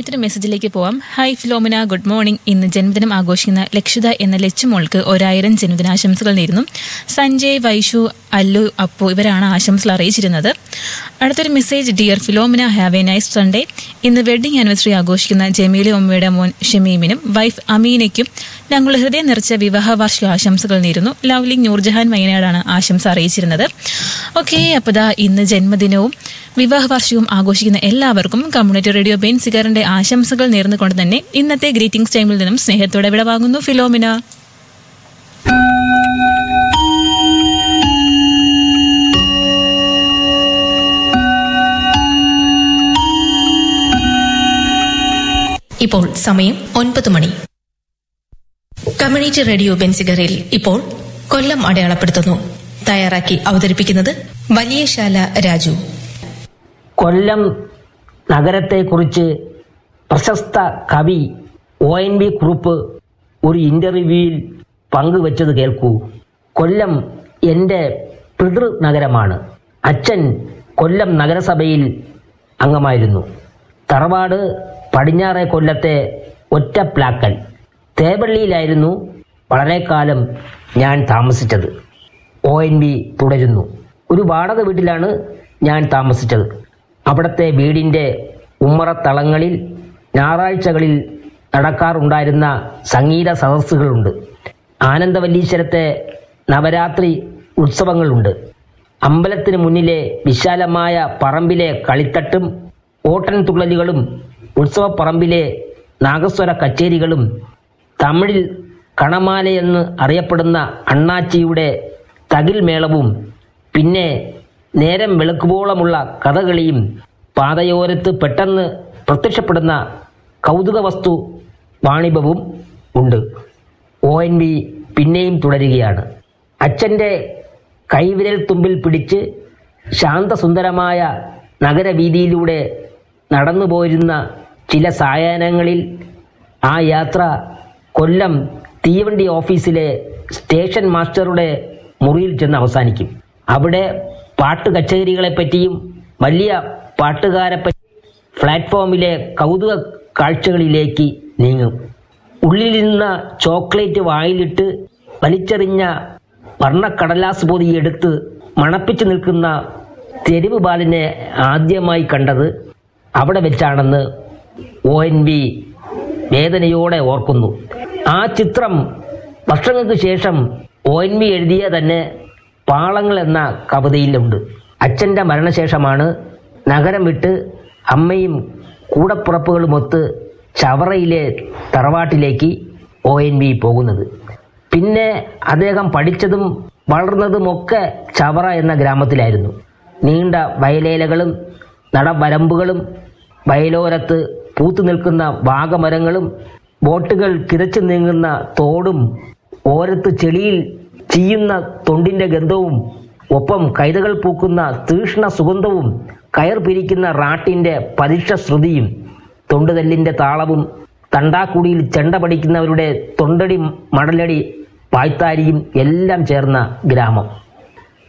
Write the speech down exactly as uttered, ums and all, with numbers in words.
അടുത്തൊരു മെസ്സേജിലേക്ക് പോവാം. Hi Philomena, good morning. ഇന്ന് ജന്മദിനം ആഘോഷിക്കുന്ന ലക്ഷിത എന്ന ലച്ചുമോൾക്ക് ഒരായിരം ജന്മദിനാശംസകൾ നേരുന്നു. സഞ്ജയ്, വൈഷു, അല്ലു, അപ്പു ഇവരാണ് ആശംസകൾ അറിയിച്ചിരുന്നത്. അടുത്തൊരു message. Dear Philomena, have A nice Sunday. ഇന്ന് വെഡിങ് ആനിവേഴ്സറി ആഘോഷിക്കുന്ന ജമീലെ ഉമ്മയുടെ മോൻ ഷമീമിനും വൈഫ് അമീനയ്ക്കും ഞങ്ങളുടെ ഹൃദയം നിറച്ച വിവാഹ വാർഷിക ആശംസകൾ നേരുന്നു. ലവ്ലി നൂർജഹാൻ വയനാടാണ് ആശംസ അറിയിച്ചിരുന്നത്. ഓക്കെ, അപ്പോൾ ദാ ഇന്ന് ജന്മദിനവും വിവാഹ വാർഷികവും ആഘോഷിക്കുന്ന എല്ലാവർക്കും കമ്മ്യൂണിറ്റി റേഡിയോ ബെൻസിഗറിന്റെ ആശംസകൾ നേർന്നുകൊണ്ട് തന്നെ ഇന്നത്തെ ഗ്രീറ്റിംഗ്സ് ടൈമിൽ നിന്നും സ്നേഹത്തോടെ വിടവാങ്ങുന്നു ഫിലോമിന. ഇപ്പോൾ സമയം ഒൻപത് മണി. കമ്മ്യൂണിറ്റി റേഡിയോ ബെൻസിഗറിൽ ഇപ്പോൾ കൊല്ലം അടയാളപ്പെടുത്തുന്നു. തയ്യാറാക്കി അവതരിപ്പിക്കുന്നത് വലിയശാല രാജു. കൊല്ലം നഗരത്തെക്കുറിച്ച് പ്രശസ്ത കവി ഒ എൻ വി കുറുപ്പ് ഒരു ഇന്റർവ്യൂവിൽ പങ്കുവച്ചത് കേൾക്കൂ. കൊല്ലം എൻ്റെ പിതൃ നഗരമാണ്. അച്ഛൻ കൊല്ലം നഗരസഭയിൽ അംഗമായിരുന്നു. തറവാട് പടിഞ്ഞാറേ കൊല്ലത്തെ ഒറ്റപ്ലാക്കൽ. തേവള്ളിയിലായിരുന്നു വളരെ കാലം ഞാൻ താമസിച്ചത്. ഒ എൻ വി തുടരുന്നു. ഒരു വാടക വീട്ടിലാണ് ഞാൻ താമസിച്ചത്. അവിടുത്തെ വീടിൻ്റെ ഉമ്മറത്തളങ്ങളിൽ ഞായറാഴ്ചകളിൽ നടക്കാറുണ്ടായിരുന്ന സംഗീത സദസ്സുകളുണ്ട്. ആനന്ദവല്ലീശ്വരത്തെ നവരാത്രി ഉത്സവങ്ങളുണ്ട്. അമ്പലത്തിന് മുന്നിലെ വിശാലമായ പറമ്പിലെ കളിത്തട്ടും ഓട്ടൻ തുള്ളലുകളും ഉത്സവപ്പറമ്പിലെ നാഗസ്വര കച്ചേരികളും തമിഴിൽ കണമാലയെന്ന് അറിയപ്പെടുന്ന അണ്ണാച്ചിയുടെ തകിൽ മേളവും പിന്നെ നേരം വെളുക്കുവോളമുള്ള കഥകളിയും പാതയോരത്ത് പെട്ടെന്ന് പ്രത്യക്ഷപ്പെടുന്ന കൗതുക വസ്തു വാണിഭവും ഉണ്ട്. ഒ എൻ വി പിന്നെയും തുടരുകയാണ്. അച്ഛൻ്റെ കൈവിരൽ തുമ്പിൽ പിടിച്ച് ശാന്തസുന്ദരമായ നഗരവീതിയിലൂടെ നടന്നു പോയിരുന്ന ചില സായാഹ്നങ്ങളിൽ ആ യാത്ര കൊല്ലം തീവണ്ടി ഓഫീസിലെ സ്റ്റേഷൻ മാസ്റ്ററുടെ മുറിയിൽ ചെന്ന് അവസാനിക്കും. അവിടെ പാട്ട് കച്ചേരികളെപ്പറ്റിയും വലിയ പാട്ടുകാരെപ്പറ്റി പ്ലാറ്റ്ഫോമിലെ കൗതുക കാഴ്ചകളിലേക്ക് നീങ്ങും. ഉള്ളിൽ നിന്ന ചോക്ലേറ്റ് വായിലിട്ട് വലിച്ചെറിഞ്ഞ വർണ്ണക്കടലാസ് പൊതിയെടുത്ത് മണപ്പിച്ചു നിൽക്കുന്ന തെരുവ് ബാലിനെ ആദ്യമായി കണ്ടത് അവിടെ വെച്ചാണെന്ന് ഒ എൻ വി വേദനയോടെ ഓർക്കുന്നു. ആ ചിത്രം വർഷങ്ങൾക്ക് ശേഷം ഒ എൻ വി എഴുതിയ തന്നെ പാളങ്ങൾ എന്ന കവിതയിലുണ്ട്. അച്ഛൻ്റെ മരണശേഷമാണ് നഗരം വിട്ട് അമ്മയും കൂടപ്പുറപ്പുകളുമൊത്ത് ചവറയിലെ തറവാട്ടിലേക്ക് ഒ എൻ വി പോകുന്നത്. പിന്നെ അദ്ദേഹം പഠിച്ചതും വളർന്നതുമൊക്കെ ചവറ എന്ന ഗ്രാമത്തിലായിരുന്നു. നീണ്ട വയലേലകളും നടവരമ്പുകളും വയലോരത്ത് പൂത്തു നിൽക്കുന്ന വാഗമരങ്ങളും ബോട്ടുകൾ കിതച്ചു നീങ്ങുന്ന തോടും ഓരത്ത് ചെളിയിൽ ചീയുന്ന തൊണ്ടിന്റെ ഗന്ധവും ഒപ്പം കൈതകൾ പൂക്കുന്ന തീഷ്ണ സുഗന്ധവും കയർ പിരിക്കുന്ന റാട്ടിന്റെ പരീക്ഷ ശ്രുതിയും തൊണ്ടുതല്ലിന്റെ താളവും തണ്ടാക്കുടിയിൽ ചെണ്ട പഠിക്കുന്നവരുടെ തൊണ്ടടി മടലടി പായ്ത്താരിയും എല്ലാം ചേർന്ന ഗ്രാമം.